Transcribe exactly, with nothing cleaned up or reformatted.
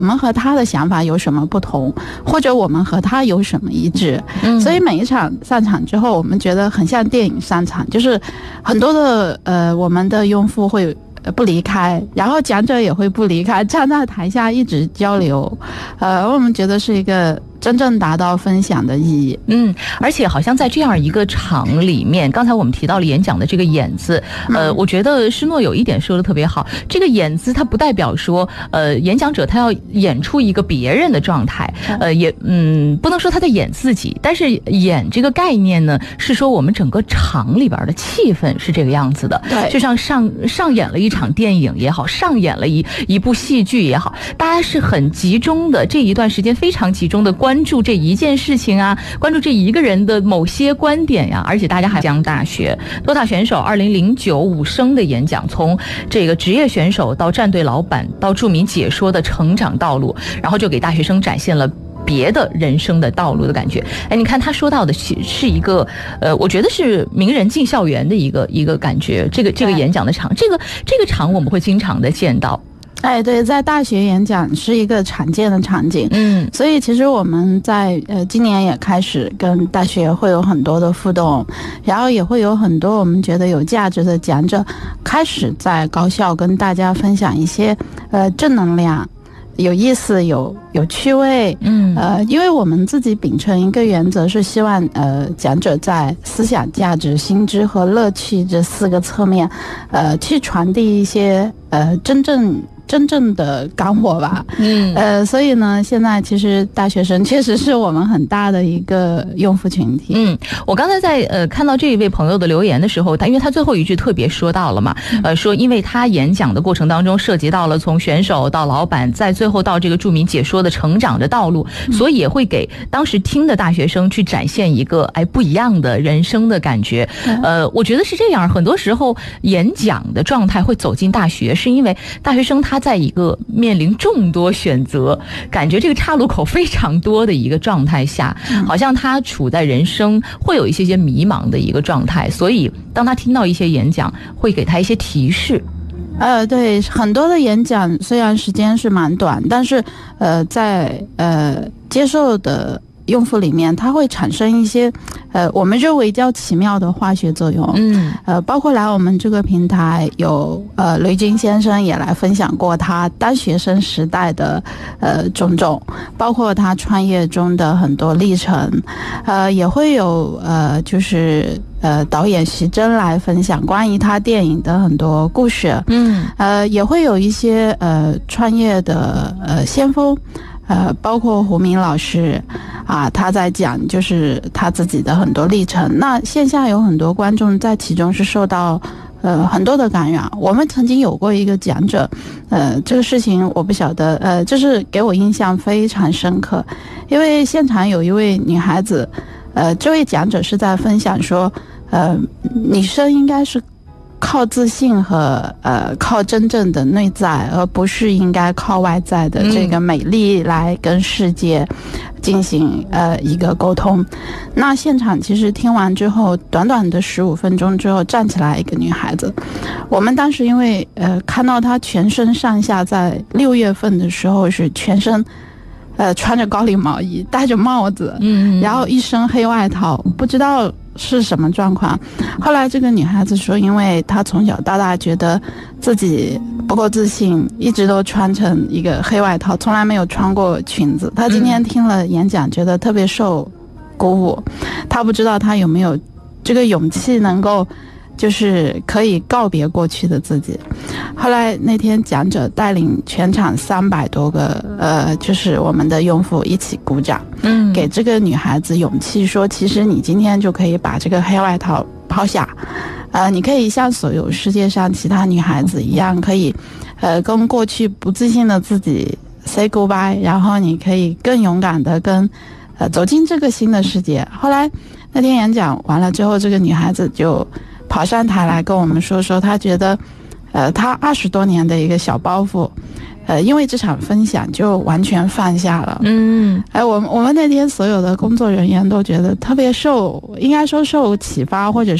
我们和他的想法有什么不同，或者我们和他有什么一致。嗯，所以每一场上场之后，我们觉得很像电影上场，就是很多的呃我们的用户会不离开，然后讲者也会不离开，站在台下一直交流，呃，我们觉得是一个真正达到分享的意义。 嗯，而且好像在这样一个场里面，刚才我们提到了演讲的这个演字，呃，嗯、我觉得施诺有一点说的特别好，这个演字它不代表说，呃，演讲者他要演出一个别人的状态，呃，也嗯，不能说他在演自己，但是演这个概念呢，是说我们整个场里边的气氛是这个样子的， 对， 就像上上演了一场电影也好，上演了一一部戏剧也好，大家是很集中的，这一段时间非常集中的关。关注这一件事情啊，关注这一个人的某些观点呀、啊，而且大家还讲大学多塔选手二零零九五生的演讲，从这个职业选手到战队老板到著名解说的成长道路，然后就给大学生展现了别的人生的道路的感觉。哎，你看他说到的是一个呃，我觉得是名人进校园的一个一个感觉。这个这个演讲的场，这个这个场我们会经常的见到。 哎，对，在大学演讲是一个常见的场景，嗯，所以其实我们在呃今年也开始跟大学会有很多的互动，然后也会有很多我们觉得有价值的讲者开始在高校跟大家分享一些呃正能量、有意思、有有趣味，嗯，呃，因为我们自己秉承一个原则，是希望呃讲者在思想价值、心智和乐趣这四个侧面，呃，去传递一些呃真正。真正的干货吧，嗯，呃，所以呢，现在其实大学生确实是我们很大的一个用户群体。 嗯，我刚才在呃看到这一位朋友的留言的时候，他因为他最后一句特别说到了嘛，呃，说因为他演讲的过程当中涉及到了从选手到老板，再最后到这个著名解说的成长的道路，所以也会给当时听的大学生去展现一个哎不一样的人生的感觉。呃，我觉得是这样，很多时候演讲的状态会走进大学，是因为大学生他在一个面临众多选择，感觉这个岔路口非常多的一个状态下，好像他处在人生会有一些些迷茫的一个状态，所以当他听到一些演讲，会给他一些提示。 呃，对，很多的演讲虽然时间是蛮短，但是呃，在呃接受的用户里面，它会产生一些呃我们认为较奇妙的化学作用。嗯，呃，包括来我们这个平台有呃雷军先生也来分享过他当学生时代的呃种种，包括他创业中的很多历程，呃，也会有呃就是呃导演徐峥来分享关于他电影的很多故事。嗯，呃，也会有一些呃创业的呃先锋。呃，包括胡明老师啊，他在讲就是他自己的很多历程。那线下有很多观众在其中是受到呃很多的感染。我们曾经有过一个讲者，呃，这个事情我不晓得，呃，就是给我印象非常深刻，因为现场有一位女孩子，呃，这位讲者是在分享说，呃，女生应该是靠自信和呃靠真正的内在，而不是应该靠外在的这个美丽来跟世界进行呃一个沟通。那现场其实听完之后，短短的十五分钟之后，站起来一个女孩子。我们当时因为呃看到她全身上下在六月份的时候是全身。呃，穿着高领毛衣，戴着帽子，嗯，然后一身黑外套，不知道是什么状况。后来这个女孩子说，因为她从小到大觉得自己不够自信，一直都穿成一个黑外套，从来没有穿过裙子。她今天听了演讲，觉得特别受鼓舞。她不知道她有没有这个勇气能够就是可以告别过去的自己。后来那天讲者带领全场三百多个呃，就是我们的用户一起鼓掌，嗯，给这个女孩子勇气，说其实你今天就可以把这个黑外套抛下，呃，你可以像所有世界上其他女孩子一样，可以呃跟过去不自信的自己 say goodbye， 然后你可以更勇敢的跟呃走进这个新的世界。后来那天演讲完了之后，这个女孩子就跑上台来跟我们说说，她觉得，呃，她二十多年的一个小包袱，呃，因为这场分享就完全放下了。嗯，哎，我们我们那天所有的工作人员都觉得特别受，应该说受启发，或者